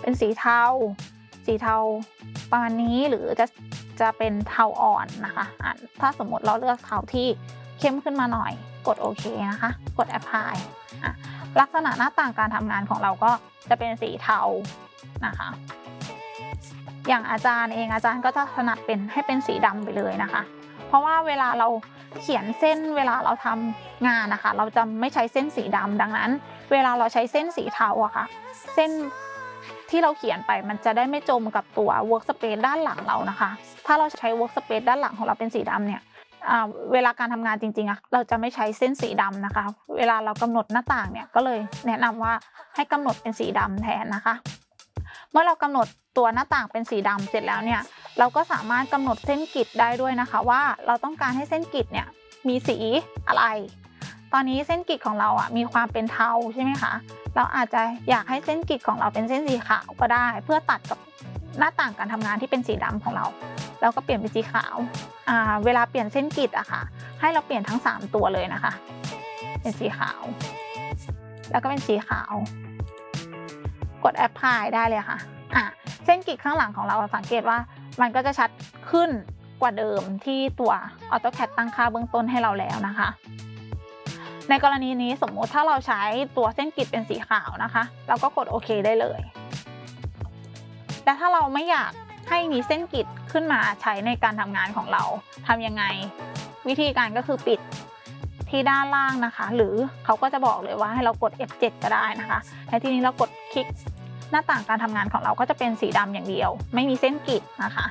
เป็นสีเทาประมาณนี้หรือจะเป็นเทาอ่อนนะคะถ้าสมมติเราเลือกเทาที่เข้มขึ้นมาหน่อยกดโอเคนะคะกด apply ลักษณะหน้าต่างการทำงานของเราก็จะเป็นสีเทานะคะอย่างอาจารย์ก็จะถนัดให้เป็นสีดำไปเลยนะคะเพราะว่าเวลาเราเขียนเส้นเวลาเราทำงานนะคะเราจะไม่ใช้เส้นสีดำดังนั้นเวลาเราใช้เส้นสีเทาอะค่ะเส้นที่เราเขียนไปมันจะได้ไม่จมกับตัว workspace ด้านหลังเรานะคะถ้าเราใช้ workspace ด้านหลังของเราเป็นสีดำเนี่ยเวลาการทำงานจริงๆอะเราจะไม่ใช้เส้นสีดำนะคะเวลาเรากำหนดหน้าต่างเนี่ยก็เลยแนะนำว่าให้กำหนดเป็นสีดำแทนนะคะเมื่อเรากำหนดตัวหน้าต่างเป็นสีดำเสร็จแล้วเนี่ยเราก็สามารถกำหนดเส้นกริดได้ด้วยนะคะว่าเราต้องการให้เส้นกริดเนี่ยมีสีอะไรตอนนี้เส้นกริดของเราอ่ะมีความเป็นเทาใช่ไหมคะเราอาจจะอยากให้เส้นกริดของเราเป็นเส้นสีขาวก็ได้เพื่อตัดกับหน้าต่างการทำงานที่เป็นสีดำของเราแล้วก็เปลี่ยนเป็นสีขาวเวลาเปลี่ยนเส้นกริดอะค่ะให้เราเปลี่ยนทั้ง3ตัวเลยนะคะเป็นสีขาวแล้วก็เป็นสีขาวกด apply ได้เลยค่ะเส้นกริดข้างหลังของเราสังเกตว่ามันก็จะชัดขึ้นกว่าเดิมที่ตัว AutoCAD ตั้งค่าเบื้องต้นให้เราแล้วนะคะในกรณีนี้สมมติถ้าเราใช้ตัวเส้นกริดเป็นสีขาวนะคะเราก็กดโอเคได้เลยแต่ถ้าเราไม่อยากให้มีเส้นกริดขึ้นมาใช้ในการทำงานของเราทำยังไงวิธีการก็คือปิดที่ด้านล่างนะคะหรือเขาก็จะบอกเลยว่าให้เรากด F7 ก็ได้นะคะในที่นี้เรากดคลิกหน้าต่างการทำงานของเราก็จะเป็นสีดำอย่างเดียวไม่มีเส้นกริดนะคะ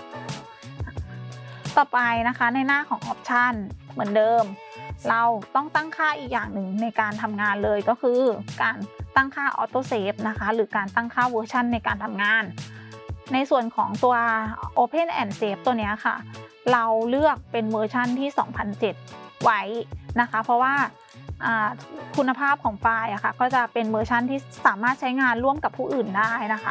ต่อไปนะคะในหน้าของออปชันเหมือนเดิมเราต้องตั้งค่าอีกอย่างหนึ่งในการทำงานเลยก็คือการตั้งค่าออโต้เซฟนะคะหรือการตั้งค่าเวอร์ชันในการทำงานในส่วนของตัว Open and Save ตัวนี้ค่ะเราเลือกเป็นเวอร์ชันที่ 2007 ไว้นะคะเพราะว่าคุณภาพของไฟล์อะค่ะก็จะเป็นเวอร์ชันที่สามารถใช้งานร่วมกับผู้อื่นได้นะคะ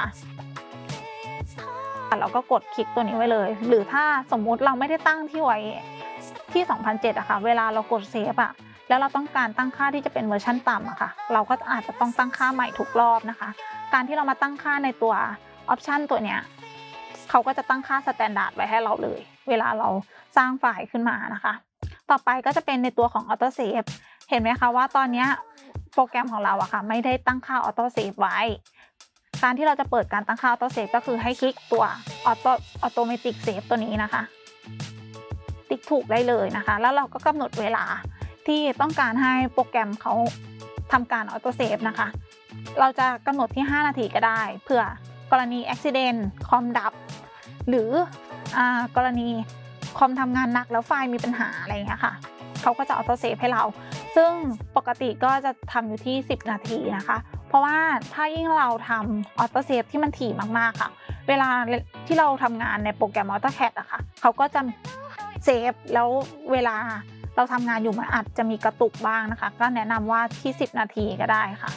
เราก็กดคลิกตัวนี้ไว้เลยหรือถ้าสมมุติเราไม่ได้ตั้งที่ไว้ที่ 2007 อะค่ะเวลาเรากดเซฟอะแล้วเราต้องการตั้งค่าที่จะเป็นเวอร์ชันต่ำอะค่ะเราก็อาจจะต้องตั้งค่าใหม่ทุกรอบนะคะการที่เรามาตั้งค่าในตัวออปชันตัวเนี้ยเขาก็จะตั้งค่าสแตนดาร์ดไว้ให้เราเลยเวลาเราสร้างไฟล์ขึ้นมานะคะต่อไปก็จะเป็นในตัวของออโต้เซฟเห็นไหมคะว่าตอนนี้โปรแกรมของเราอะค่ะไม่ได้ตั้งค่าออโต้เซฟไว้การที่เราจะเปิดการตั้งค่าออโต้เซฟก็คือให้คลิกตัวออโตเมติกเซฟตัวนี้นะคะติ๊กถูกได้เลยนะคะแล้วเราก็กำหนดเวลาที่ต้องการให้โปรแกรมเขาทำการออโต้เซฟนะคะเราจะกำหนดที่5 นาทีก็ได้เพื่อกรณีอุบัติเหตุคอมดับหรือกรณีคอมทำงานหนักแล้วไฟล์มีปัญหาอะไรอย่างเงี้ยค่ะเขาก็จะออโต้เซฟให้เราซึ่งปกติก็จะทำอยู่ที่10 นาทีนะคะเพราะว่าถ้ายิ่งเราทำออโต้เซฟที่มันถี่มากๆค่ะเวลาที่เราทำงานในโปรแกรม AutoCAD อะค่ะเขาก็จะเซฟแล้วเวลาเราทำงานอยู่มันอาจจะมีกระตุกบ้างนะคะก็แนะนำว่าที่10 นาทีก็ได้ค่ะ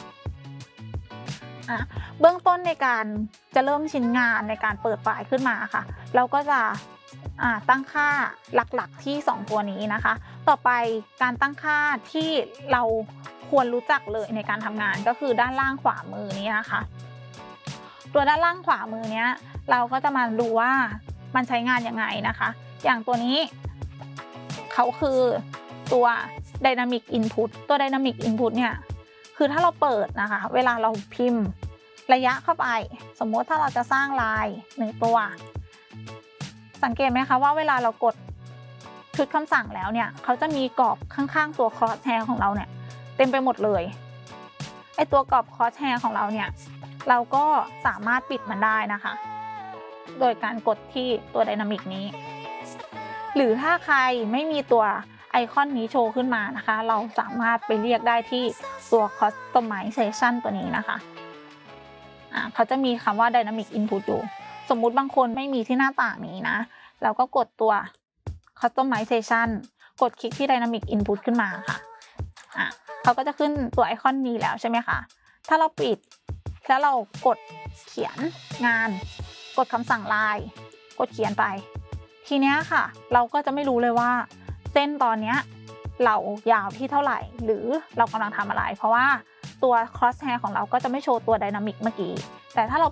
เบื้องต้นในการจะเริ่มชิ้นงานในการเปิดไฟล์ขึ้นมาค่ะเราก็จะตั้งค่าหลักๆที่2ตัวนี้นะคะต่อไปการตั้งค่าที่เราควรรู้จักเลยในการทำงานก็คือด้านล่างขวามือนี้นะคะตัวด้านล่างขวามือเนี้ยเราก็จะมาดูว่ามันใช้งานยังไงนะคะอย่างตัวนี้เขาคือตัว Dynamic Input ตัว Dynamic Input เนี่ยคือถ้าเราเปิดนะคะเวลาเราพิมพ์ระยะเข้าไปสมมติถ้าเราจะสร้างลาย1ตัวสังเกตไหมคะว่าเวลาเรากดชุดคำสั่งแล้วเนี่ยเขาจะมีกรอบข้างๆตัว crosshair ของเราเนี่ยเต็มไปหมดเลยไอตัวกรอบ crosshair ของเราเนี่ยเราก็สามารถปิดมันได้นะคะโดยการกดที่ตัว Dynamic นี้หรือถ้าใครไม่มีตัวไอคอนนี้โชว์ขึ้นมานะคะเราสามารถไปเรียกได้ที่ตัว Customization ตัวนี้นะคะเขาจะมีคำว่า Dynamic Input อยู่สมมุติบางคนไม่มีที่หน้าต่างนี้นะเราก็กดตัว Customization กดคลิกที่ Dynamic Input ขึ้นมาค่ะเขาก็จะขึ้นตัวไอคอนนี้แล้วใช่ไหมคะถ้าเราปิดแล้วเรากดเขียนงานกดคำสั่งลายกดเขียนไปทีเนี้ยค่ะเราก็จะไม่รู้เลยว่าเส้นตอนเนี้ยเรายาวที่เท่าไหร่หรือเรากำลังทำอะไรเพราะว่าตัว crosshair ของเราก็จะไม่โชว์ตัว Dynamic เมื่อกี้แต่ถ้าเรา